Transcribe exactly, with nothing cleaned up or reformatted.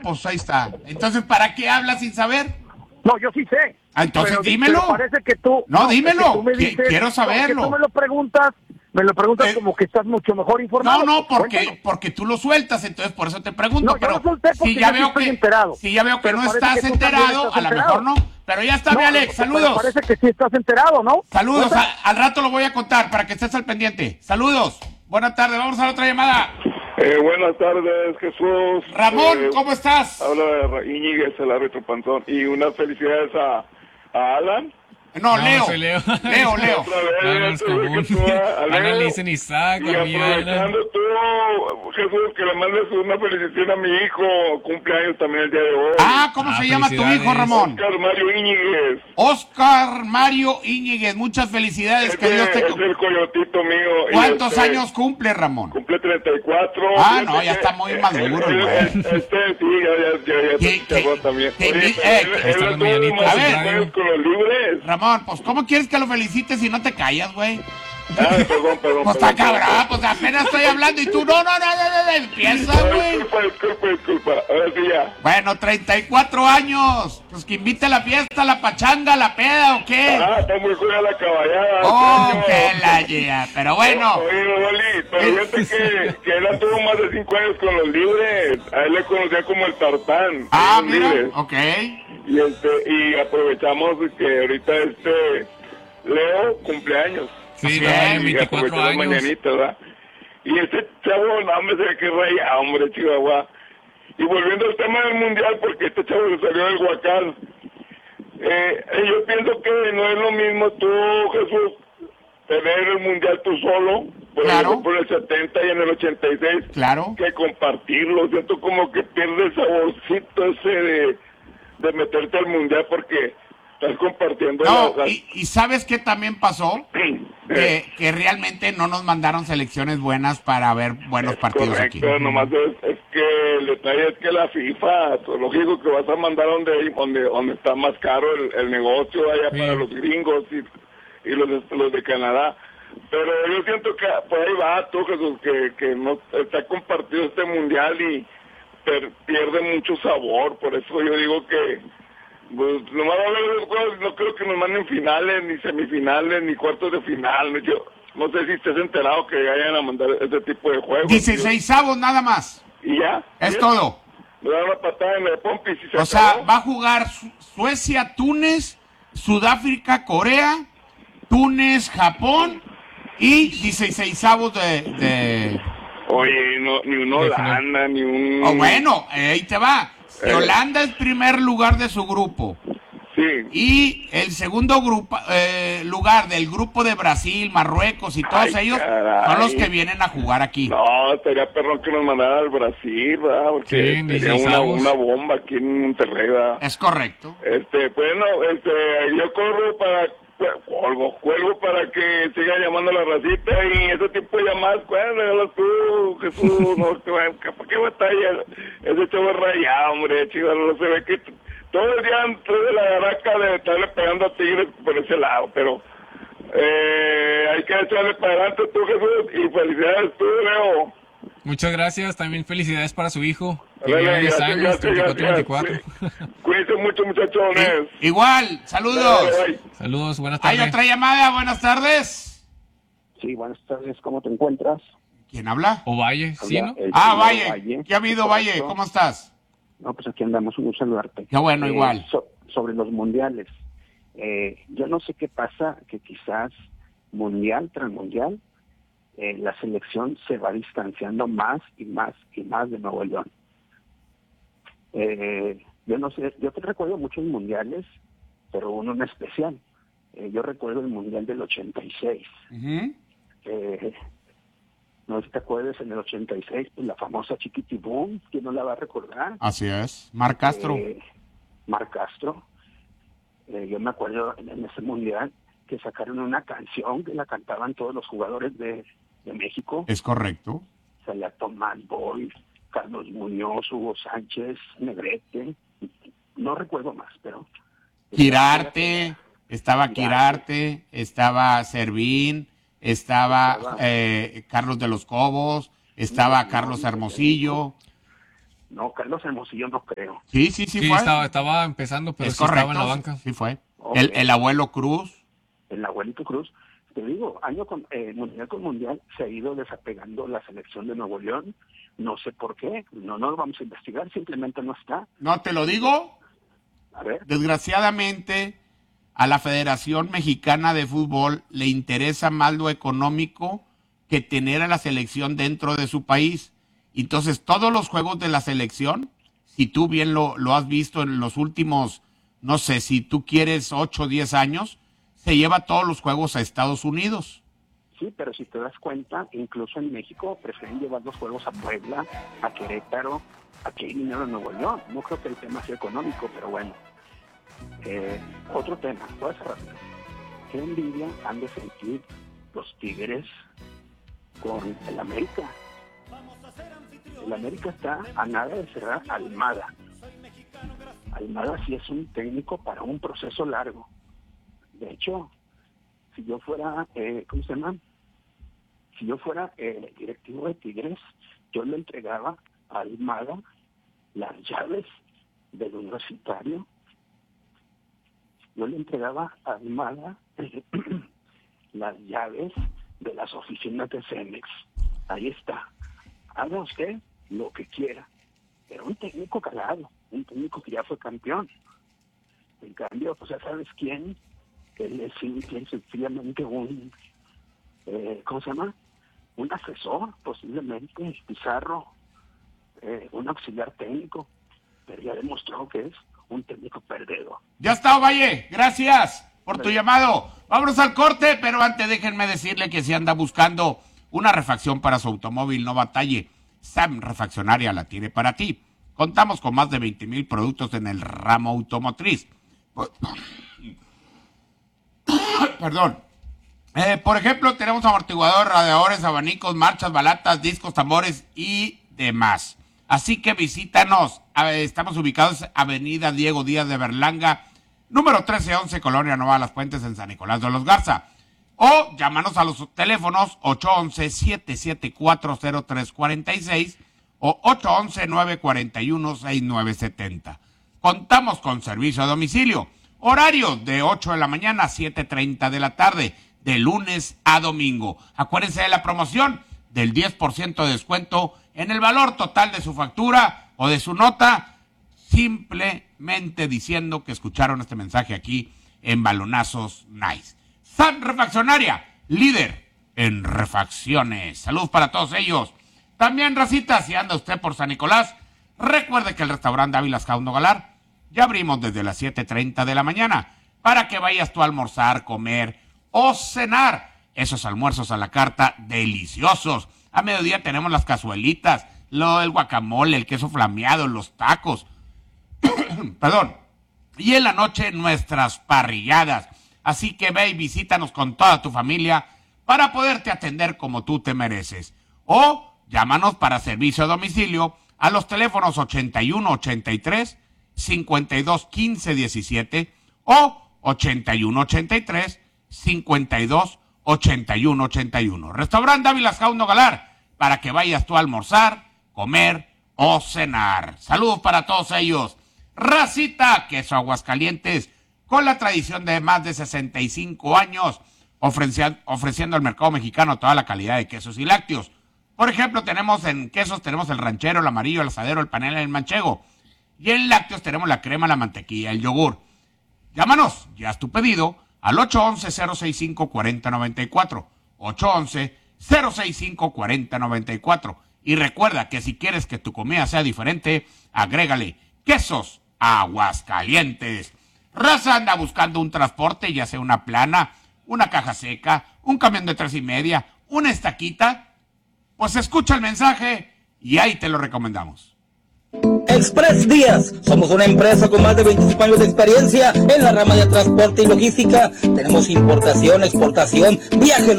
pues ahí está. Entonces, ¿para qué hablas sin saber? No, yo sí sé. Ah, entonces pero, dímelo. Pero parece que tú... No, no dímelo. Es que tú me Qu- dices, quiero saberlo. No, que tú me lo preguntas, me lo preguntas Eh, como que estás mucho mejor informado. No, no, pues, porque, cuéntanos. porque tú lo sueltas, entonces por eso te pregunto. No, yo pero lo solté porque si ya yo sí veo estoy que, enterado. si ya veo que Pero no parece estás que tú también enterado, estás a lo enterado. mejor no. Pero ya está, mi No, Alex, pero saludos. parece que sí estás enterado, ¿no? Saludos, Cuéntame. a- al rato lo voy a contar para que estés al pendiente. Saludos, buenas tardes, vamos a la otra llamada. Eh, buenas tardes, Jesús. Ramón, Eh, ¿cómo estás? Habla de Ra- Íñiguez, el árbitro Panzón. Y unas felicidades a, a Alan. No, No, Leo. soy Leo. Leo, Leo. Otra vez, No, no es otra vez común. que tú, a Leo. Alan le dicen Isaac, Y a mí Alan. aprovechando tú, Jesús, que le mandes una felicitación a mi hijo. Cumpleaños también el día de hoy. Ah, ¿cómo Ah, se llama tu felicidades. hijo, Ramón? Oscar Mario Íñiguez. Oscar Mario Íñiguez, muchas felicidades, que Ese Dios te... es el coyotito mío. Y ¿Cuántos este, años cumple, Ramón? Cumple treinta y cuatro. Ah, Fíjate no, ya que, está muy eh, maduro, eh, güey. eh, Este sí, ya, ya, ya, ya ¿Qué- se cerró qué- también. qué- Oye, eh, pero él- ahí están él las estuvo mañanitas más en de radio. juegos con los libres. Ramón, pues ¿cómo quieres que lo felicites si no te callas, güey? Ah, perdón, perdón. Pues está perdón, cabrón, pues apenas estoy hablando y tú no, no, no, no, no, no, empieza, perdón. güey. Disculpa, disculpa, disculpa. Ahora sí ya. Bueno, treinta y cuatro años. Pues que invite a la fiesta, la pachanga, la peda o qué. Ah, está muy juega la caballada. Oh, coño. que la lleva. Pero bueno. Oye, Rolly, pero fíjate que, que él tuvo más de cinco años con los libres. A él le conocía como el Tartán. Ah, los mira, libres. ok. Y, este, y aprovechamos que ahorita este Leo cumpleaños. Sí, Así no, es, en Y veinticuatro aprovechó las años. mañanitas, ¿verdad? Y este chavo, no, hombre, se ve que raya, hombre, Chihuahua. Y volviendo al tema del mundial, porque este chavo se salió del Huacán. Eh, eh, yo pienso que no es lo mismo tú, Jesús, tener el mundial tú solo, por Claro. ejemplo, por el setenta y en el ochenta y seis, Claro. que compartirlo. Siento como que pierde el saborcito ese de, de meterte al mundial porque estás compartiendo No, la- la- y, y ¿sabes qué también pasó? Que, que realmente no nos mandaron selecciones buenas para ver buenos Es partidos aquí. correcto, nomás es, es que el detalle es que la FIFA, pues, lógico que vas a mandar donde donde donde está más caro el, el negocio allá Sí. para los gringos y, y los, de- los de Canadá. Pero yo siento que por ahí va, tú, Jesús, que, que no está compartido este mundial y per- pierde mucho sabor. Por eso yo digo que pues, nomás va a haber dos juegos, no creo que nos manden finales, ni semifinales, ni cuartos de final. Yo no sé si estés enterado que vayan a mandar ese tipo de juegos. dieciseisavos nada más. Y ya. Es ¿sí? todo. Le dan una patada en el pompis y se O sea, acabó. va a jugar Su- Suecia, Túnez, Sudáfrica, Corea, Túnez, Japón y dieciseisavos de... de... Oye, no, ni un Holanda, ni un... Oh, bueno, eh, ahí te va. Eh. Holanda es primer lugar de su grupo. Sí. Y el segundo grupo, eh, lugar del grupo de Brasil, Marruecos y todos Ay, ellos caray. son los que vienen a jugar aquí. No, estaría perrón que nos mandara al Brasil, ¿verdad? Porque Sí, sería una, dieciseisavos. una bomba aquí en Monterrey, ¿verdad? Es correcto. Este, bueno, este, yo corro para... Cuelgo, cuelgo para que siga llamando a la racita y ese tipo de llamadas, cuélgalas tú, Jesús, no, ¿para qué batalla? Ese chavo es rayado, hombre, chido, no se ve que t- todo el día antes de la garaca de estarle pegando a Tigres por ese lado, pero eh, hay que echarle para adelante tú, Jesús, y felicidades tú, Leo. Muchas gracias, también felicidades para su hijo, que Dale, lleva diez gracias, años, gracias, treinta y cuatro, gracias. veinticuatro. Cuídense mucho, muchachones. I- igual, saludos. Dale, bye. Saludos, buenas Hay tardes. otra llamada, buenas tardes. Sí, buenas tardes, ¿cómo te encuentras? ¿Quién habla? O Valle, ¿sí, no? El Ah, señor Valle. ¿Qué ha habido, Valle? Correcto. ¿Cómo estás? No, pues aquí andamos, un gusto saludarte. Qué bueno, igual. so- sobre los mundiales. Eh, yo no sé qué pasa, que quizás mundial tras mundial, eh, la selección se va distanciando más y más y más de Nuevo León. Eh, yo no sé, yo te recuerdo muchos mundiales, pero uno en especial. Eh, yo recuerdo el mundial del ochenta y seis. Ujú. Eh, no sé si te acuerdas, en el ochenta y seis, pues la famosa Chiquitibum, ¿quién no la va a recordar? Así es. Mar Castro. Eh, Mar Castro. Eh, yo me acuerdo en, en ese mundial que sacaron una canción que la cantaban todos los jugadores de, de México. Es correcto. Salía Tomás Boy, Carlos Muñoz, Hugo Sánchez, Negrete. No recuerdo más, pero... Quirarte, estaba Quirarte. Quirarte, estaba Servín, estaba eh, Carlos de los Cobos, estaba Carlos Hermosillo. No, Carlos Hermosillo no creo. Sí, sí, sí, Sí, fue. estaba, estaba empezando, pero es sí correcto, estaba en la banca. sí fue. Ok. El, el abuelo Cruz. El abuelito Cruz. Te digo, año con, eh, mundial con mundial se ha ido desapegando la selección de Nuevo León. No sé por qué. No, no lo vamos a investigar. Simplemente no está. No te lo digo. A ver. Desgraciadamente, a la Federación Mexicana de Fútbol le interesa más lo económico que tener a la selección dentro de su país. Entonces, todos los juegos de la selección, si tú bien lo, lo has visto en los últimos, no sé, si tú quieres ocho o diez años, se lleva todos los juegos a Estados Unidos. Sí, pero si te das cuenta, incluso en México prefieren llevar los juegos a Puebla, a Querétaro, aquí hay dinero en Nuevo León. No creo que el tema sea económico, pero bueno. Eh, otro tema, voy a cerrar. ¿Qué envidia han de sentir los Tigres con el América? El América está a nada de cerrar Almada. Almada sí es un técnico para un proceso largo. De hecho, si yo fuera, eh, ¿cómo se llama? Si yo fuera eh, directivo de Tigres, yo le entregaba a Almada las llaves del universitario. Yo le entregaba a Almada eh, las llaves de las oficinas de Cemex. Ahí está. Haga usted lo que quiera. Pero un técnico calado, un técnico que ya fue campeón. En cambio, pues ya sabes quién, él es, es sencillamente un, eh, ¿cómo se llama? Un asesor, posiblemente, Pizarro, eh, un auxiliar técnico, pero ya demostró que es un técnico perdedor. Ya está, Valle, gracias por tu llamado. Vámonos al corte, pero antes déjenme decirle que si anda buscando una refacción para su automóvil, no batalle. Sam Refaccionaria la tiene para ti. Contamos con más de veinte mil productos en el ramo automotriz. Perdón. Eh, por ejemplo, tenemos amortiguadores, radiadores, abanicos, marchas, balatas, discos, tambores y demás. Así que visítanos. Estamos ubicados en Avenida Diego Díaz de Berlanga, número trece once, Colonia Nueva Las Puentes, en San Nicolás de los Garza. O llámanos a los teléfonos ocho once, siete siete cuatro, cero tres cuatro seis o ocho once, nueve cuatro uno, seis nueve siete cero. Contamos con servicio a domicilio. Horario de ocho de la mañana a siete treinta de la tarde, de lunes a domingo. Acuérdense de la promoción del diez por ciento de descuento en el valor total de su factura o de su nota, simplemente diciendo que escucharon este mensaje aquí en Balonazos Nice. Sam Refaccionaria, líder en refacciones. Salud para todos ellos. También, racita, si anda usted por San Nicolás, recuerde que el restaurante Ávila Jauno Galar ya abrimos desde las siete treinta de la mañana para que vayas tú a almorzar, comer o cenar. Esos almuerzos a la carta deliciosos. A mediodía tenemos las cazuelitas, lo, el guacamole, el queso flameado, los tacos. Perdón. Y en la noche nuestras parrilladas. Así que ve y visítanos con toda tu familia para poderte atender como tú te mereces. O llámanos para servicio a domicilio a los teléfonos ochenta y uno ochenta y tres, cincuenta y dos quince diecisiete o ochenta y uno ochenta y tres, cincuenta y dos ochenta y uno ochenta y uno. Restaurante Ávila Jauno Galar, para que vayas tú a almorzar, comer o cenar. Saludos para todos ellos. Racita, queso Aguascalientes, con la tradición de más de sesenta y cinco años, ofreciendo, ofreciendo al mercado mexicano toda la calidad de quesos y lácteos. Por ejemplo, tenemos en quesos, tenemos el ranchero, el amarillo, el asadero, el panela y el manchego. Y en lácteos tenemos la crema, la mantequilla, el yogur. Llámanos, ya es tu pedido, al ocho once, cero sesenta y cinco, cuarenta noventa y cuatro. ocho once, cero sesenta y cinco, cuarenta noventa y cuatro. Y recuerda que si quieres que tu comida sea diferente, agrégale quesos Aguascalientes. Raza anda buscando un transporte, ya sea una plana, una caja seca, un camión de tres y media, una estaquita. Pues escucha el mensaje y ahí te lo recomendamos. Express Díaz, somos una empresa con más de veinticinco años de experiencia en la rama de transporte y logística. Tenemos importación, exportación, viajes